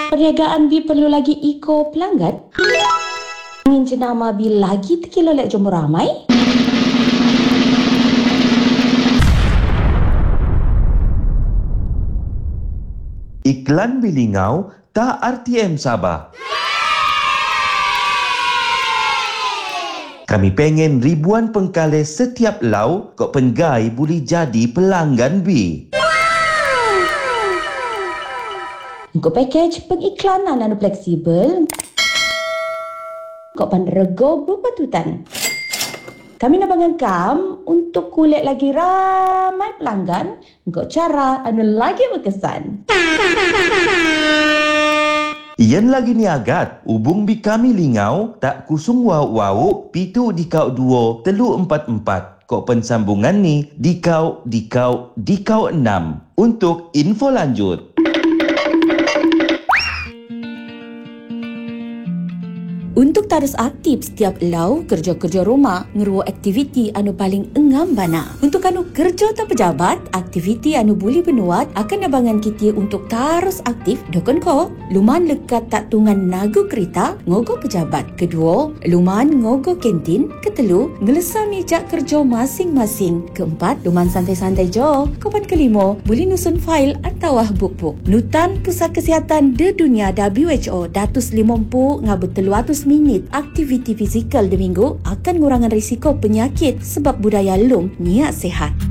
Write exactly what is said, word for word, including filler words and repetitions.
Perniagaan B perlu lagi eco pelanggan? Ingin jenama B lagi terkilolek jumpa ramai? Iklan bilingau tak R T M Sabah. Kami pengen ribuan pengkale setiap lau kok penggai boleh jadi pelanggan B. Untuk package pengiklanan anu fleksibel, kok panrego berpatutan. Kami nak bangangkam untuk kulit lagi ramai pelanggan, kok cara anu lagi berkesan. Iyan lagi ni agat, hubung bi kami lingau tak kusung wau-wau pitu dikau dua telu empat empat. Kok pensambungan ni dikau dikau dikau enam. Untuk info lanjut. Untuk terus aktif setiap lau kerja-kerja rumah, ngeruo aktiviti anu paling engam bana. Untuk anu kerja tak pejabat, aktiviti anu boleh benuat akan abangan kita untuk terus aktif dokon ko. Luman lekat tak tungan nagu kereta, ngogo pejabat. Kedua, luman ngogo kantin. Ketelu, ngelesa meja kerja masing-masing. Keempat, luman santai-santai jo. Kapan kelima, boleh nusun fail atau book-book. Nutan Pusat Kesihatan de Dunia W H O datus lima puluh ngabut telu ratus minit aktiviti fizikal de minggu akan ngurangan risiko penyakit sebab budaya lum niat sehat.